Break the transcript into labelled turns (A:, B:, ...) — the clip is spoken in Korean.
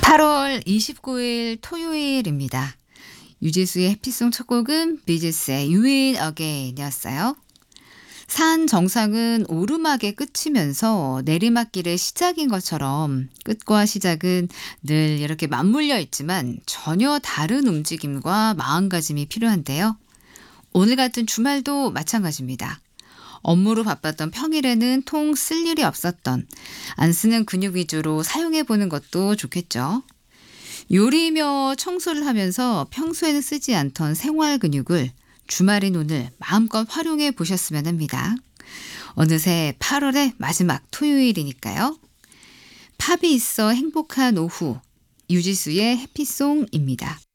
A: 8월 29일 토요일입니다. 유지수의 해피송 첫 곡은 비지스의 You Win Again이었어요. 산 정상은 오르막의 끝이면서 내리막길의 시작인 것처럼 끝과 시작은 늘 이렇게 맞물려 있지만 전혀 다른 움직임과 마음가짐이 필요한데요. 오늘 같은 주말도 마찬가지입니다. 업무로 바빴던 평일에는 통 쓸 일이 없었던 안 쓰는 근육 위주로 사용해 보는 것도 좋겠죠. 요리며 청소를 하면서 평소에는 쓰지 않던 생활 근육을 주말인 오늘 마음껏 활용해 보셨으면 합니다. 어느새 8월의 마지막 토요일이니까요. 팝이 있어 행복한 오후, 유지수의 해피송입니다.